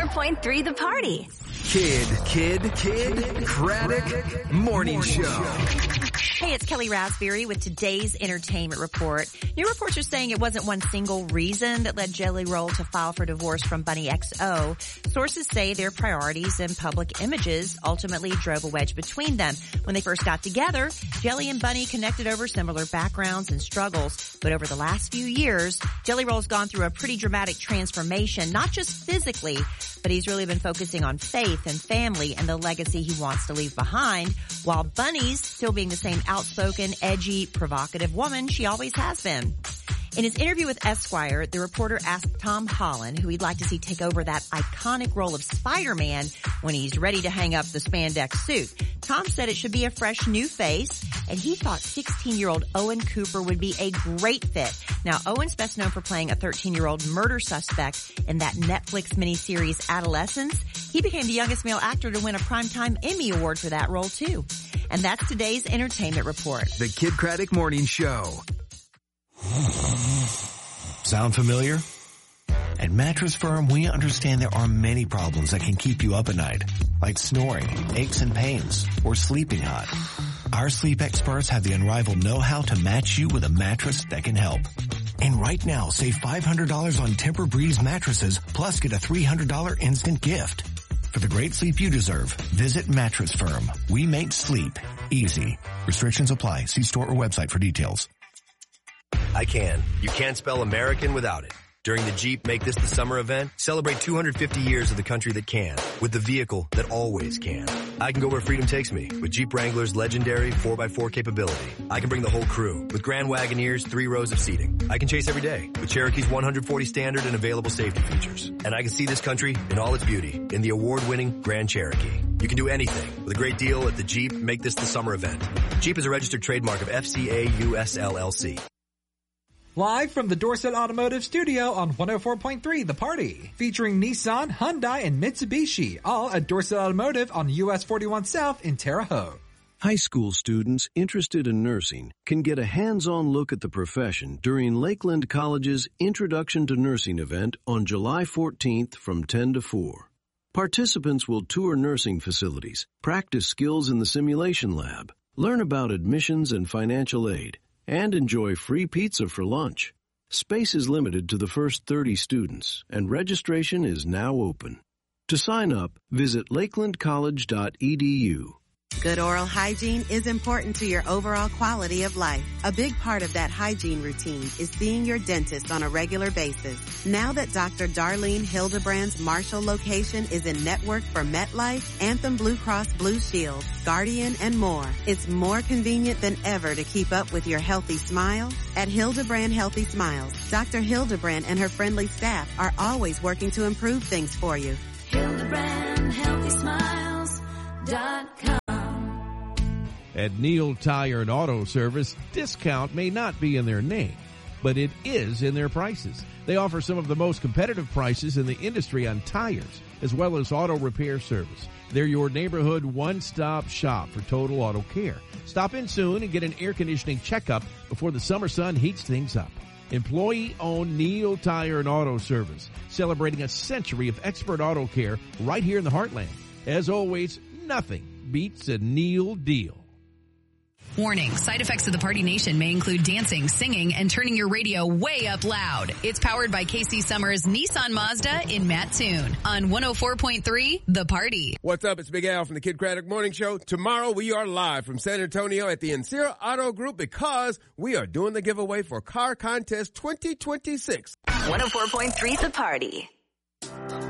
104.3 The Party. Kidd Kraddick Morning Show. Hey, it's Kelly Raspberry with today's entertainment report. New reports are saying it wasn't one single reason that led Jelly Roll to file for divorce from Bunny XO. Sources say their priorities and public images ultimately drove a wedge between them. When they first got together, Jelly and Bunny connected over similar backgrounds and struggles. But over the last few years, Jelly Roll's gone through a pretty dramatic transformation, not just physically, but he's really been focusing on faith and family and the legacy he wants to leave behind, while Bunny's still being the same outspoken, edgy, provocative woman she always has been. In his interview with Esquire, the reporter asked Tom Holland who he'd like to see take over that iconic role of Spider-Man when he's ready to hang up the spandex suit. Tom said it should be a fresh new face, and he thought 16-year-old Owen Cooper would be a great fit. Now, Owen's best known for playing a 13-year-old murder suspect in that Netflix miniseries Adolescence. He became the youngest male actor to win a Primetime Emmy Award for that role, too. And that's today's entertainment report. The Kidd Kraddick Morning Show. Sound familiar? At Mattress Firm, we understand there are many problems that can keep you up at night, like snoring, aches and pains, or sleeping hot. Our sleep experts have the unrivaled know-how to match you with a mattress that can help. And right now, save $500 on Tempur-Breeze mattresses, plus get a $300 instant gift. For the great sleep you deserve, visit Mattress Firm. We make sleep easy. Restrictions apply. See store or website for details. I can. You can't spell American without it. During the Jeep Make This the Summer event, celebrate 250 years of the country that can, with the vehicle that always can. I can go where freedom takes me with Jeep Wrangler's legendary 4x4 capability. I can bring the whole crew with Grand Wagoneer's 3 rows of seating. I can chase every day with Cherokee's 140 standard and available safety features. And I can see this country in all its beauty in the award-winning Grand Cherokee. You can do anything with a great deal at the Jeep Make This the Summer event. Jeep is a registered trademark of FCA US LLC. Live from the Dorset Automotive Studio on 104.3 The Party, featuring Nissan, Hyundai, and Mitsubishi, all at Dorset Automotive on US 41 South in Terre Haute. High school students interested in nursing can get a hands-on look at the profession during Lakeland College's Introduction to Nursing event on July 14th from 10 to 4. Participants will tour nursing facilities, practice skills in the simulation lab, learn about admissions and financial aid, and enjoy free pizza for lunch. Space is limited to the first 30 students, and registration is now open. To sign up, visit lakelandcollege.edu. Good oral hygiene is important to your overall quality of life. A big part of that hygiene routine is seeing your dentist on a regular basis. Now that Dr. Darlene Hildebrand's Marshall location is in network for MetLife, Anthem Blue Cross Blue Shield, Guardian, and more, it's more convenient than ever to keep up with your healthy smile. At Hildebrand Healthy Smiles, Dr. Hildebrand and her friendly staff are always working to improve things for you. HildebrandHealthySmiles.com. At Neil Tire and Auto Service, discount may not be in their name, but it is in their prices. They offer some of the most competitive prices in the industry on tires, as well as auto repair service. They're your neighborhood one-stop shop for total auto care. Stop in soon and get an air conditioning checkup before the summer sun heats things up. Employee-owned Neil Tire and Auto Service, celebrating a century of expert auto care right here in the heartland. As always, nothing beats a Neil deal. Warning, side effects of the Party Nation may include dancing, singing, and turning your radio way up loud. It's powered by KC Summers Nissan Mazda in Mattoon on 104.3 The Party. What's up? It's Big Al from the Kidd Kraddick Morning Show. Tomorrow we are live from San Antonio at the Encira Auto Group because we are doing the giveaway for Car Contest 2026. 104.3 The Party.